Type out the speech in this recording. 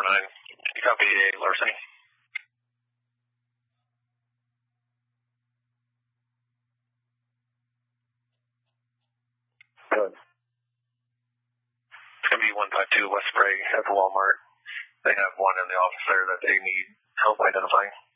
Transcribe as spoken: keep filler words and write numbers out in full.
nine. You copy a larceny? Good. It's going to be one five two West Sprague at the Walmart. They have one in the office there that they need help identifying.